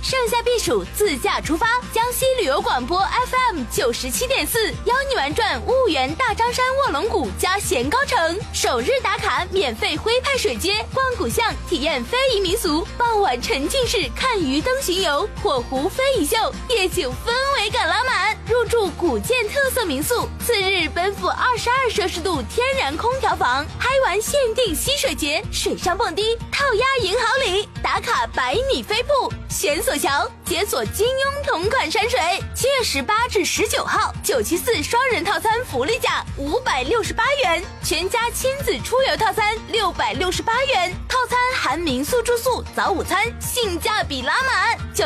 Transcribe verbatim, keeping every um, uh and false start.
盛夏避暑，自驾出发。江西旅游广播 F M 九十七点四，邀你玩转婺源大张山卧龙谷加咸高城，首日打卡免费徽派水街，逛古巷体验非遗民俗，傍晚沉浸式看鱼灯巡游，火湖非遗秀，夜景氛围感拉满。入住古建特色民宿，次日奔赴二十二摄氏度天然空调房，嗨玩限定溪水节，水上蹦迪，套鸭银好礼，打卡百米飞瀑，悬索桥，解锁金庸同款山水。七月十八至十九号，九七四双人套餐福利价五百六十八元，全家亲子出游套餐六百六十八元，套餐含民宿住宿、早午餐，性价比拉满。